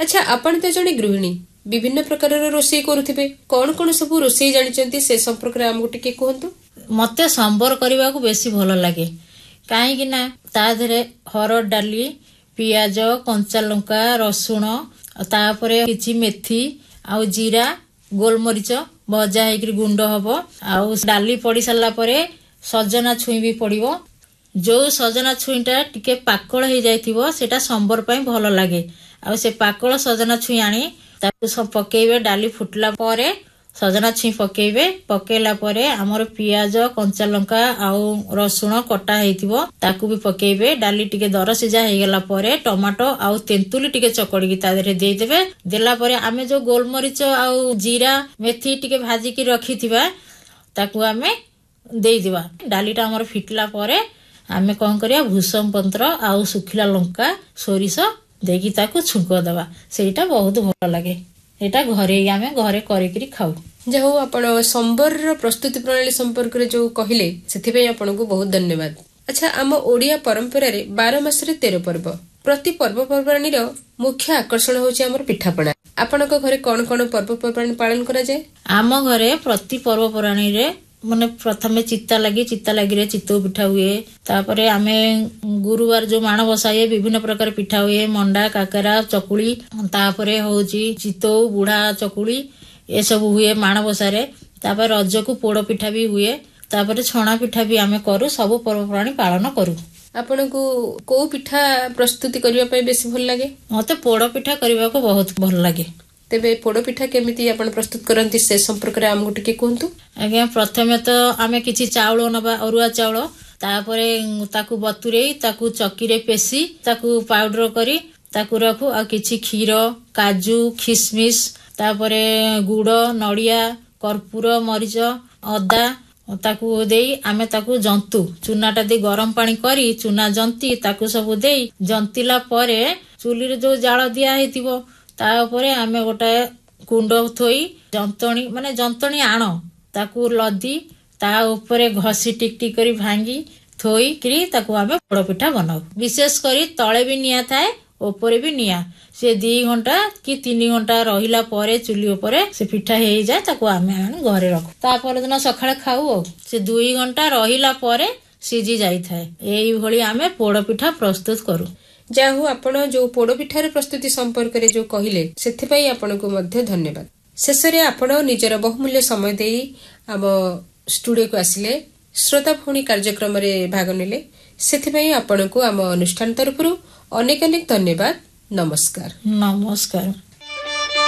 अच्छा आपण तो जने गृहिणी विभिन्न प्रकार रोषे करुथिबे कौन कौन सब रोषे जानिचंती से संपर्क रे हमको टिके कहंतु। मते सांबर करबा को बेसी भलो लागे काहे कि ना ता धरे हरड़ डाली पियाज कंचा लंका रसुण तापरे किछि मेथी आ जीरा गोलमरीच भजा हेकरी गुंड हबो आ डाली पड़ी साला परे सजना छुई भी पड़िबो जो सजना छुईटा टिके पाकळ हे जायथिबो सेटा सांबर पई भलो लागे आ से पाकळ सजना छुई आनी ताकू सब पकेइबे डाली फुटला परे सजना छुई पकेइबे पकेला परे हमर पियाज कंचा लंका आ रसुण कटा हेतिबो ताकू भी पकेइबे डाली टिके दर सिजा हे गेला परे टमाटो आ तेंतुली टिके चकड़ी की ता देरे देई देबे देला परे आमे जो गोलमरीच आ जीरा मेथी टिके भाजी की रखिथिबा ताकू आमे देई दिबा डालीटा हमर फिटला परे आमे कोन करिया भूसम पत्र आ सुखिला लंका सोरिस देकी ताकू छुंको दबा सेटा बहुत भलो लागे एटा घरे आमे घरे करिकरी खाऊ। जहो आपण संबर प्रस्तुति प्रणाली संपर्क रे जो कहिले सेथि पे आपण को बहुत धन्यवाद। अच्छा आम ओडिया परंपरा रे 12 मास रे 13 पर्व प्रति पर्व पर्वाणी रो मुख्य आकर्षण होची हमर पिठापଣା आपण को घरे कोन कोन पर्व पर्वाणी पालन करा जाय। आम घरे प्रति पर्व पर्वाणी रे माने प्रथमे चित्ता लगी रे चित्तौ पिठा हुए तापरे आमे गुरुवार जो माण बसाए विभिन्न प्रकार पिठा हुए मंडा काकरा चकुली तापरे होची चित्तौ बुढ़ा चकुली ए सब हुए माण बसारे तापर रज को पोड़ पिठा भी हुए तापर छणा पिठा भी आमे करू सब पर्वप्राणी पालन करू। आपण को को पिठा प्रस्तुति करिया पय बेसी भल लागे। मते पोड़ पिठा करबा को बहुत भल लागे। तेबे पोड़ पिठा केमिति आपण प्रस्तुत करंती से संपर्क रे हमको टिके कहंतु। आज्ञा प्रथमे तो आमे किछि चावल नबा अरुआ चावल तापरे ताकू बतुरे ताकू चक्की रे पेसी ताकू पाउडर करी ताकू रखू आ किछि खीर काजू खिसमिस तापरे गुड़ नड़िया कर्पूर मरीच अदा ताकू देई आमे ताकू जंतु चूनाटा दे गरम पानी करी चूना जंती ताकू सब देई जंतीला परे चुली रे जो जाळ दिया हेतिबो ता ऊपरे आमे गोटा कुंड थोई जंतणी माने जंतणी आण ताकू लदी ता ऊपरे घसी टिक टिक करी भांगी थोई करी ताकू आमे पोड़ पिठा बनाऊ। विशेष करी तळे भी निया थाए ऊपरे भी निया से 2 घंटा कि 3 घंटा रहिला परे चुली ऊपरे से पिठा हे जाय ताकू आमे घरे रखू ता पर दिन सखाळे खाऊ से 2 घंटा रहिला परे सिजी जाई थाए एई भली आमे पोड़ पिठा प्रस्तुत करू। जाहु आपण जो पोड़ पिठार प्रस्तुति संपर्क रे जो कहिले सेथि पई आपण को मध्य धन्यवाद। शेष रे आपण निजर बहुमूल्य समय देई हम स्टूडियो को आसिले श्रोता भौणी कार्यक्रम रे भाग नेले सेथि पई आपण को हम अनुष्ठान तरफरु अनेक अनेक धन्यवाद। नमस्कार। नमस्कार।